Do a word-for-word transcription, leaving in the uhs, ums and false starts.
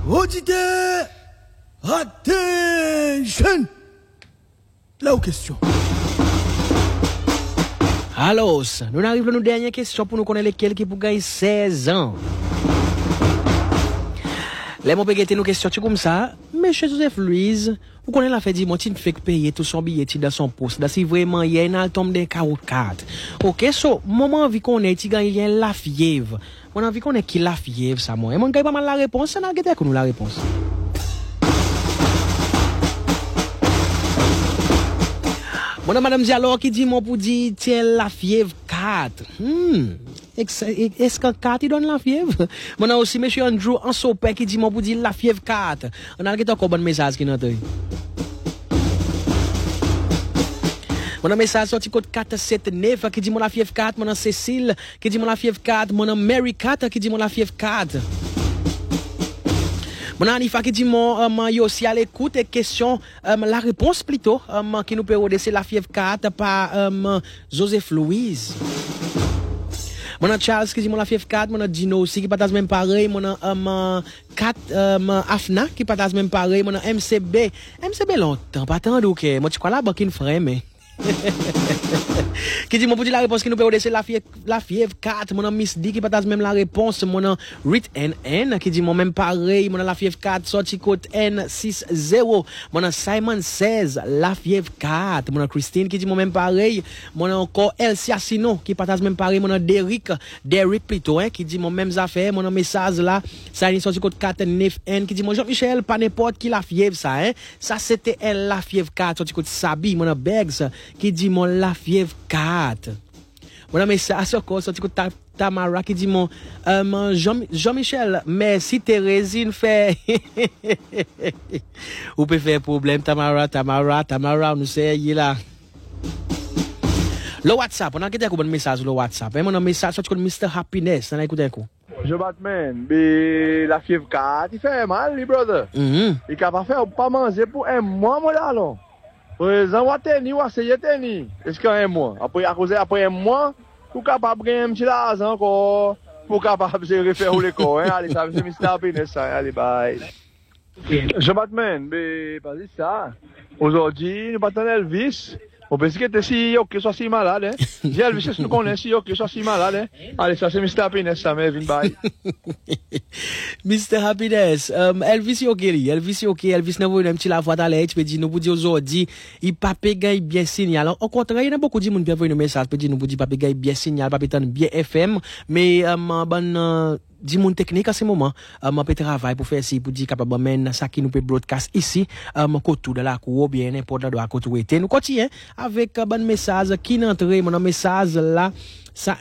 Auditeurs, attention. Là aux questions. Alors, nous arrivons à nos dernières questions pour nous connaître lesquelles qui pour gagner seize ans. Les mots péguetés nos questions comme ça. Monsieur Joseph Louise, vous connaissez la fait dire, mon petit fait payer tout son billet dans son poste. Là, si vraiment il y a une tombe de quarante-quatre. Ok, so, moment envie qu'on ait, il y a la fièvre. Mon envie qu'on ait qui la fièvre, ça, moi. Et mon gars, pas mal la réponse, ça n'a pas que nous la réponse. Mon madame Diallo qui dit, mon pour dire, tiens, la fièvre quatre. Hmm. Est-ce que quatre, il donne la fièvre? Mon a aussi, monsieur Andrew, en sopé qui dit, mon pour dire, la fièvre quatre. On a encore un bon message qui note. Mon a message sorti code quatre sept neuf qui dit, mon la fièvre quatre. Mon a Cécile qui dit, mon la fièvre quatre. Mon a Mary quatre qui dit, mon la fièvre quatre. Mon Anifa qui dit mon um, yo si à l'écoute et question um, la réponse plutôt um, qui nous peut redesser la fièvre quatre par um, Joseph Louise. Mon a Charles qui dit mon la fièvre quatre, mon a Dino aussi qui partage même pareil, mon a um, quatre um, Afna qui partage même pareil, mon a M C B. M C B longtemps pas tant OK, moi tu crois là banque une frère mais qui dit mon pour dire la réponse qui nous peut redesser la fièvre la fièvre quatre, mon a Miss D qui partage même la réponse, mon a Rit N N qui dit mon même pareil, mon a la fièvre quatre sorti code N six zéro, mon a Simon seize la fièvre quatre, mon a Christine qui dit mon même pareil, mon a encore Elsie Assino qui partage même pareil, mon a Derrick Derrick plutôt hein, qui dit mon même affaire, mon a message là ça est sorti code quatre neuf N qui dit mon Jean-Michel pas n'importe qui la fièvre ça hein, ça c'était elle la fièvre quatre sorti code Sabi, mon a Beggs qui dit mon la fièvre quatre. Mon a message encore sorti code Tamara qui dit mon euh, Jean, Jean-Michel merci Thérésine fait ou peut faire problème Tamara Tamara Tamara nous c'est là le WhatsApp on a quitté un bon message le WhatsApp hein, mon message sorti code mister Happiness on a écouté un coup je Batman mais la fièvre quatre il fait mal les brother mm-hmm. Il capable faire pas manger pour un mois moi là non par exemple on tenir on essayer tenir est-ce qu'un mois après à cause après un mois pour capable gagner un petit argent encore pour capable se refaire le corps hein allez ça c'est mister Happiness allez bye je Batman mais pas ça aujourd'hui nous battons Elvis on pense que t'es si ok soit si malade hein j'ai Elvis nous connaît si ok soit si malade hein allez ça c'est mister Happiness ça mais bye mister Happiness um, Elvis ok Elvis ok Elvis n'a voulu un petit la voix dans l'air tu peux dire nous pour dire aujourd'hui il pas payer bien signal au contraire il y a beaucoup de monde qui envoie un message peut dire nous pour dire pas payer bien signal pas payer bien F M mais um, bon uh, du monde technique à ce moment um, peut travailler pour faire ci pour dire capable mener ça qui nous peut broadcast ici um, côté de la cour bien n'importe de la côté où était nous continuons avec un bon message qui n'entre mon message là ça